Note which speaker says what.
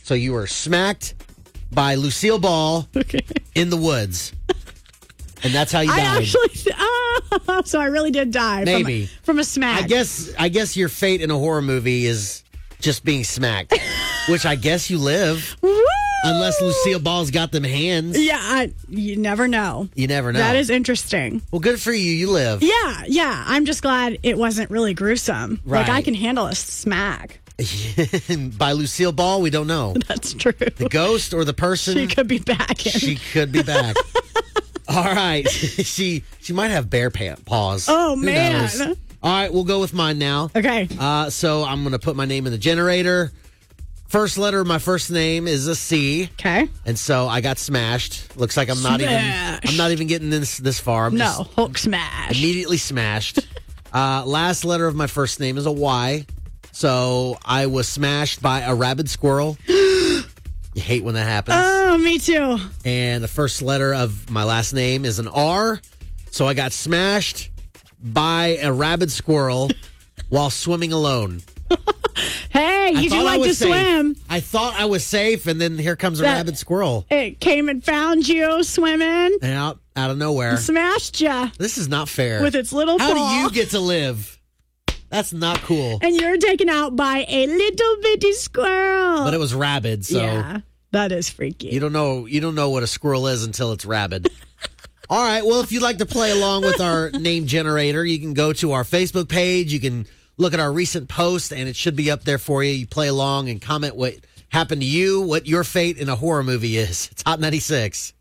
Speaker 1: So you were smacked by Lucille Ball in the woods. And that's how you died.
Speaker 2: So I really did die.
Speaker 1: Maybe.
Speaker 2: From a smack.
Speaker 1: I guess your fate in a horror movie is just being smacked, which I guess you live.
Speaker 2: Woo!
Speaker 1: Unless Lucille Ball's got them hands.
Speaker 2: Yeah, you never know.
Speaker 1: You never know.
Speaker 2: That is interesting.
Speaker 1: Well, good for you. You live.
Speaker 2: Yeah. I'm just glad it wasn't really gruesome.
Speaker 1: Right.
Speaker 2: Like, I can handle a smack.
Speaker 1: By Lucille Ball, we don't know.
Speaker 2: That's true.
Speaker 1: The ghost or the person.
Speaker 2: She could be back.
Speaker 1: She could be back. All right. She might have bear paws.
Speaker 2: Oh,
Speaker 1: Who
Speaker 2: man.
Speaker 1: knows? All right, we'll go with mine now.
Speaker 2: Okay.
Speaker 1: So I'm going to put my name in the generator. First letter of my first name is a C.
Speaker 2: Okay.
Speaker 1: And so I got smashed. Looks like I'm not even getting this far. I'm just
Speaker 2: Hulk smash.
Speaker 1: immediately smashed. Last letter of my first name is a Y. So I was smashed by a rabid squirrel. You hate when that happens.
Speaker 2: Oh, me too.
Speaker 1: And the first letter of my last name is an R. So I got smashed by a rabid squirrel while swimming alone.
Speaker 2: Hey, you do like to swim.
Speaker 1: I thought I was safe, and then here comes a rabid squirrel.
Speaker 2: It came and found you swimming.
Speaker 1: And out of nowhere.
Speaker 2: Smashed you.
Speaker 1: This is not fair.
Speaker 2: With its little
Speaker 1: How
Speaker 2: paw.
Speaker 1: do you get to live? That's not cool.
Speaker 2: And you're taken out by a little bitty squirrel.
Speaker 1: But it was rabid, so
Speaker 2: yeah, that is freaky.
Speaker 1: you don't know what a squirrel is until it's rabid. All right, well, if you'd like to play along with our name generator, you can go to our Facebook page. You can look at our recent post, and it should be up there for you. You play along and comment what happened to you, what your fate in a horror movie is. It's Hot 96.